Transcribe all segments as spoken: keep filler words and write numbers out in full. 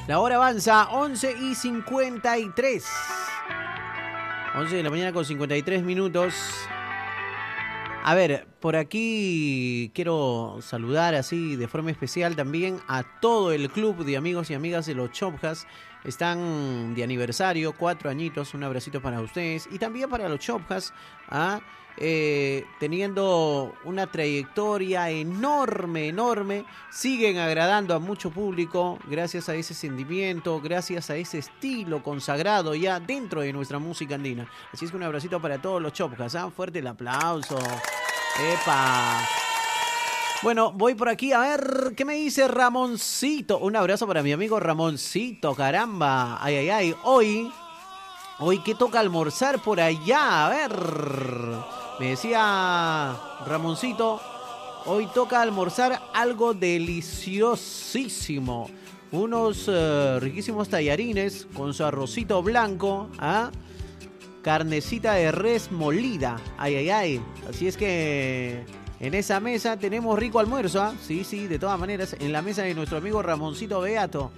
La hora avanza, once y cincuenta y tres. once de la mañana con cincuenta y tres minutos. A ver, por aquí quiero saludar así de forma especial también a todo el club de amigos y amigas de los Chopjas. Están de aniversario, cuatro añitos, un abracito para ustedes. Y también para los Chopjas, ¿ah? eh, teniendo una trayectoria enorme, enorme. Siguen agradando a mucho público gracias a ese sentimiento, gracias a ese estilo consagrado ya dentro de nuestra música andina. Así es que un abracito para todos los Chopjas, ¿ah? Fuerte el aplauso. ¡Epa! Bueno, voy por aquí a ver qué me dice Ramoncito. Un abrazo para mi amigo Ramoncito, caramba. Ay, ay, ay. Hoy, hoy, ¿qué toca almorzar por allá? A ver. Me decía Ramoncito, hoy toca almorzar algo deliciosísimo. Unos uh, riquísimos tallarines con su arrocito blanco, ¿ah? Carnecita de res molida. Ay, ay, ay. Así es que en esa mesa tenemos rico almuerzo, ¿ah? Sí, sí, de todas maneras. En la mesa de nuestro amigo Ramoncito Beato.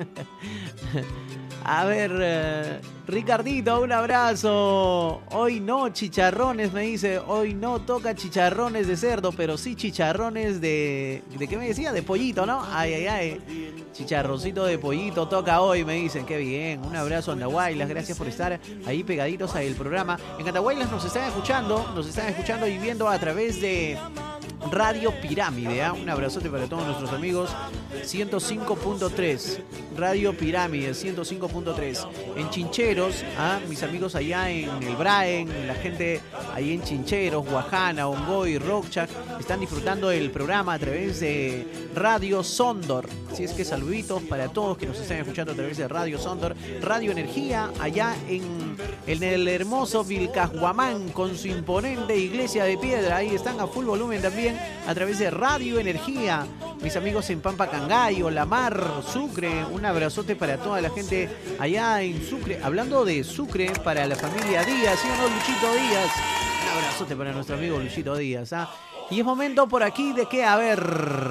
A ver, eh, Ricardito, un abrazo. Hoy no chicharrones, me dice. Hoy no toca chicharrones de cerdo, pero sí chicharrones de... ¿De qué me decía? De pollito, ¿no? Ay, ay, ay. Chicharroncito de pollito toca hoy, me dicen. Qué bien. Un abrazo a Andahuaylas. Gracias por estar ahí pegaditos al programa. En Andahuaylas nos están escuchando. Nos están escuchando y viendo a través de Radio Pirámide, ¿eh? Un abrazote para todos nuestros amigos. ciento cinco punto tres. Radio Pirámide, ciento cinco punto tres. En Chincheros, ¿ah? Mis amigos allá en el Braen, la gente ahí en Chincheros, Guajana, Ongoy, Rockchac, están disfrutando del programa a través de Radio Sondor. Así es que saluditos para todos que nos están escuchando a través de Radio Sondor. Radio Energía, allá en, en el hermoso Vilcashuamán, con su imponente iglesia de piedra. Ahí están a full volumen también a través de Radio Energía. Mis amigos en Pampa Cangayo, La Mar, Sucre, un abrazote para toda la gente allá en Sucre. Hablando de Sucre, para la familia Díaz, ¿sí o no, Luchito Díaz? Un abrazote para nuestro amigo Luchito Díaz, ¿ah? Y es momento por aquí de que, a ver,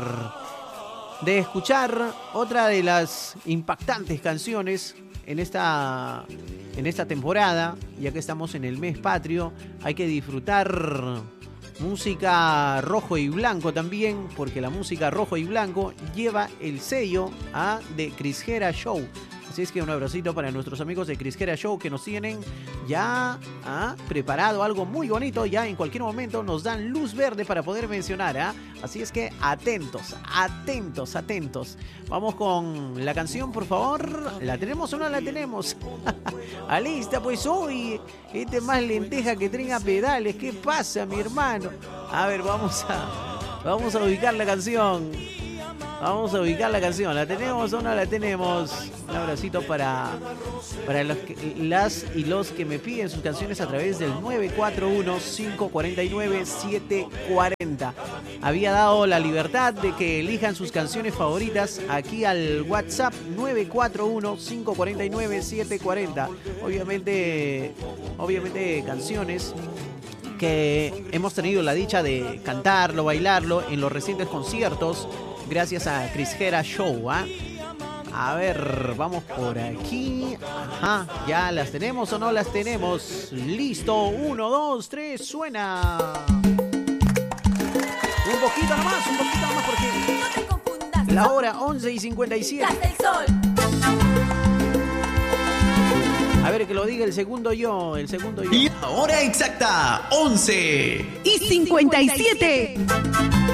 de escuchar otra de las impactantes canciones en esta, en esta temporada, ya que estamos en el mes patrio. Hay que disfrutar música rojo y blanco también, porque la música rojo y blanco lleva el sello, ¿ah? de Crisquera Show. Así es que un abracito para nuestros amigos de Crisquera Show, que nos tienen ya ¿ah? preparado algo muy bonito. Ya en cualquier momento nos dan luz verde para poder mencionar, ¿ah? Así es que atentos, atentos, atentos. Vamos con la canción, por favor. ¿La tenemos o no la tenemos? Alista, pues hoy este más lenteja que tenga pedales. ¿Qué pasa, mi hermano? A ver, vamos a, vamos a ubicar la canción. Vamos a ubicar la canción. ¿La tenemos o no la tenemos? Un abracito para, para los que, las y los que me piden sus canciones a través del nueve cuatro uno, cinco cuatro nueve, siete cuatro cero. Había dado la libertad de que elijan sus canciones favoritas aquí al WhatsApp nueve cuatro uno, cinco cuatro nueve, siete cuatro cero. Obviamente, obviamente canciones que hemos tenido la dicha de cantarlo, bailarlo en los recientes conciertos, gracias a Crisquera Show, ¿ah? A ver, vamos por aquí. Ajá, ¿ya las tenemos o no las tenemos? Listo, uno, dos, tres, suena. Un poquito nomás, un poquito nomás porque No te confundas. la hora once y cincuenta y siete. Hasta el sol. A ver, que lo diga el segundo yo, el segundo yo. Y la hora exacta, once y cincuenta y siete.